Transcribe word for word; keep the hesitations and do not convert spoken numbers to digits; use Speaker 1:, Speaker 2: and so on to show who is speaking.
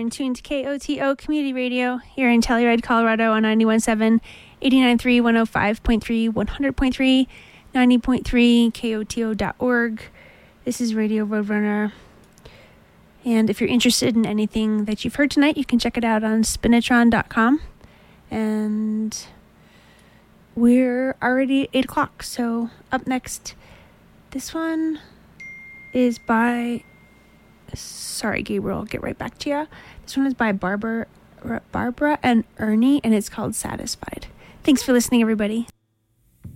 Speaker 1: in tune to K O T O Community Radio here in Telluride, Colorado on ninety-one point seven, eighty-nine point three, one oh five point three, one hundred point three, ninety point three, K O T O dot org. This is Radio Roadrunner. And if you're interested in anything that you've heard tonight, you can check it out on spinatron dot com. And we're already at eight o'clock, so up next, this one is by... Sorry, Gabriel, I'll get right back to you. This one is by Barbara, Barbara and Ernie, and it's called Satisfied. Thanks for listening, everybody.